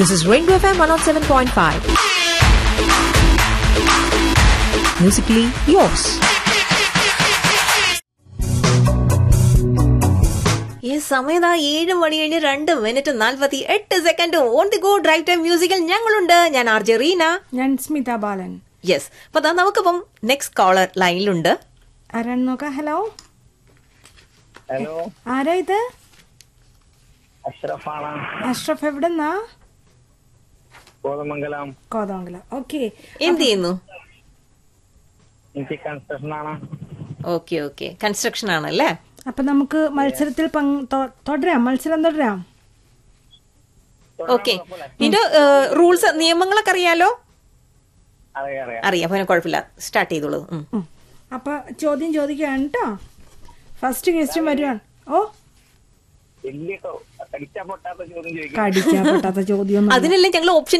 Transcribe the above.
This is Rainbow FM 107.5. Musically yours. ഈ സമയത്ത് 7 മണി കഴിഞ്ഞ് 2:48 on the go drive time മ്യൂസിക്കിൽ ഞങ്ങളുണ്ട്. ഞാൻ RJ റീന. ഞാൻ സ്മിത ബാലൻ. യെസ്. അപ്പൊ നമുക്കിപ്പം നെക്സ്റ്റ് കോളർ ലൈനിലുണ്ട്. ആരാണ് നോക്കാം? ഹലോ ഹലോ, ആരാ ഇത്? അഷ്റഫാണ്. അഷ്റഫ് എവിടെന്നാ? കോതമംഗലം. കോതമംഗലം. ഓക്കെ. എന്ത് ചെയ്യുന്നു? എനിക്ക് കൺസ്ട്രക്ഷൻ ആണ്. ഓക്കെ കൺസ്ട്രക്ഷൻ ആണല്ലേ. അപ്പൊ നമുക്ക് മത്സരത്തിൽ തുടരാം. ഓക്കെ. ഇതിന്റെ റൂൾസ് നിയമങ്ങളൊക്കെ അറിയാലോ? അറിയാം. പിന്നെ കുഴപ്പമില്ല, സ്റ്റാർട്ട് ചെയ്തോളൂ. അപ്പൊ ചോദ്യം ചോദിക്കുകയാണ് കേട്ടോ. ഫസ്റ്റ് ക്വസ്റ്റ്യൻ വരുവാണ്. ഓ, കടിച്ചാ പൊട്ടാത്ത ചോദ്യം ചോദിക്കാം. കടിച്ചാ പൊട്ടാത്ത ചോദ്യം. അതിനല്ലേ ഞങ്ങൾ ഓപ്ഷൻ